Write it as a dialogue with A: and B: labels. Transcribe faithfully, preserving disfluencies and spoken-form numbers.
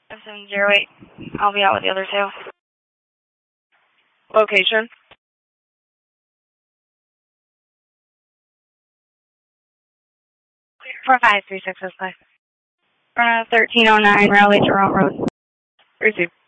A: seven zero eight. I'll be out with the other two.
B: Location?
A: four five three six oh five. Uh, thirteen oh nine Raleigh Toronto Road.
B: Receive.